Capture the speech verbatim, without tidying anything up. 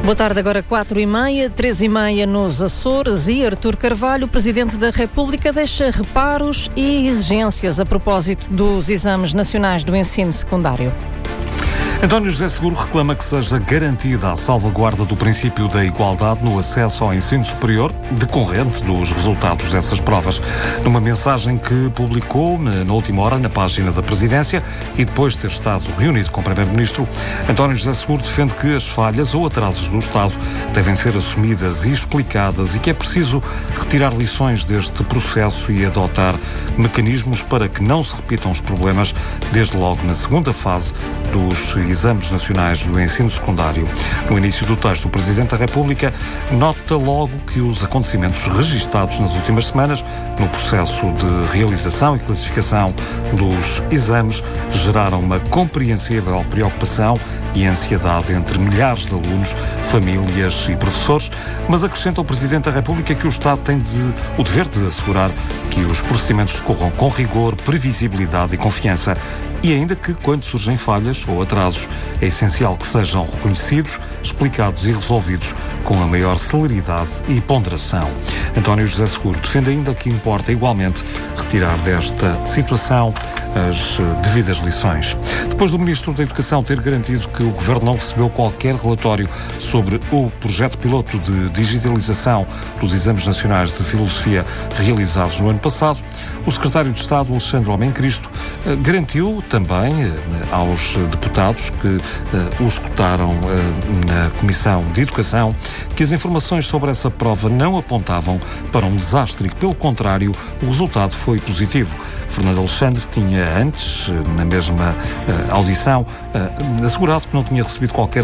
Boa tarde, agora quatro e meia, três e meia nos Açores e Artur Carvalho, Presidente da República, deixa reparos e exigências a propósito dos exames nacionais do ensino secundário. António José Seguro reclama que seja garantida a salvaguarda do princípio da igualdade no acesso ao ensino superior, decorrente dos resultados dessas provas. Numa mensagem que publicou na, na última hora na página da Presidência e depois de ter estado reunido com o Primeiro-Ministro, António José Seguro defende que as falhas ou atrasos do Estado devem ser assumidas e explicadas e que é preciso retirar lições deste processo e adotar mecanismos para que não se repitam os problemas, desde logo na segunda fase dos exames nacionais do ensino secundário. No início do texto, o Presidente da República nota logo que os acontecimentos registados nas últimas semanas no processo de realização e classificação dos exames geraram uma compreensível preocupação e ansiedade entre milhares de alunos, famílias e professores, mas acrescenta o Presidente da República que o Estado tem de, o dever de assegurar que os procedimentos decorram com rigor, previsibilidade e confiança, e ainda que, quando surgem falhas ou atrasos, é essencial que sejam reconhecidos, explicados e resolvidos com a maior celeridade e ponderação. António José Seguro defende ainda que importa igualmente retirar desta situação as devidas lições. Depois do Ministro da Educação ter garantido que o Governo não recebeu qualquer relatório sobre o projeto piloto de digitalização dos exames nacionais de filosofia realizados no ano passado, o Secretário de Estado, Alexandre Homem Cristo, garantiu também aos deputados que o escutaram na Comissão de Educação que as informações sobre essa prova não apontavam para um desastre e que, pelo contrário, o resultado foi positivo. Fernando Alexandre tinha antes, na mesma audição, assegurado que não tinha recebido qualquer